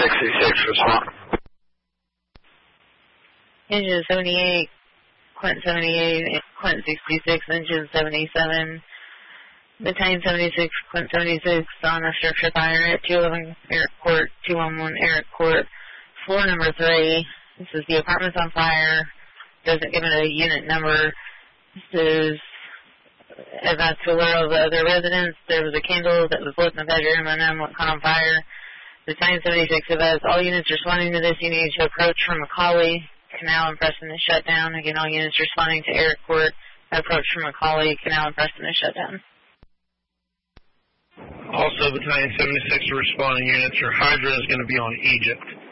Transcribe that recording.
66, respond. Engine 78, Quint 78, Quint 66, engine 77, Battalion 76, Quint 76, on a structure fire at 211 Eric Court, 211 Eric Court, floor number 3. This is the apartment's on fire. Doesn't give it a unit number. This is about to alert all the other residents. There was a candle that was lit in the bedroom and then caught on fire. Battalion 76 advised all units responding to this, you need to approach from Macaulay Canal and Preston is shut down. Again, all units responding to Eric Court, approach from Macaulay Canal and Preston is shut down. Also, Battalion 76 responding units, your Hydra is going to be on Egypt.